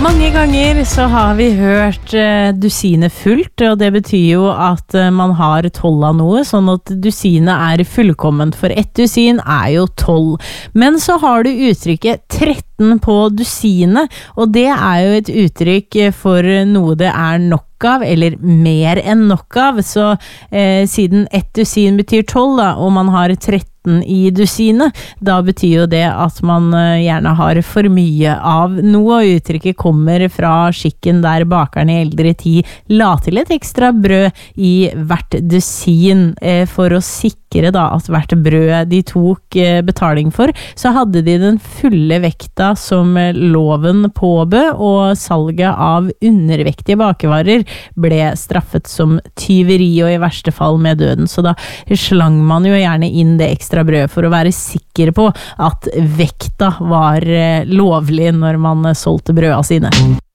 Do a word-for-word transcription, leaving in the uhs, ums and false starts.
Mange ganger så har vi hørt eh, dusinet fullt, og det betyr jo at eh, man har tolv av noe, sånn at dusinet er fullkomment, for ett dusin er jo tolv. Men så har du uttrykket tretten på dusinet, og det er jo et uttrykk for noe det er nok av, eller mer enn nok av, så eh, siden ett dusin betyr tolv da, og man har tretten i dusinet, da betyr jo det at man eh, gjerne har for mye av noe, og uttrykket kommer fra skikken der bakerne i eldre tid la til et ekstra brød i hvert dusin, eh, for å sikre da at hvert brød de tok eh, betaling for, så hadde de den fulle vekta som eh, loven påbød, og salget av undervektige bakevarer ble straffet som tyveri og i verste fall med døden, så da slang man jo gjerne inn det ekstra brød for å være sikker på at vekta var lovlig når man solgte brødene sine.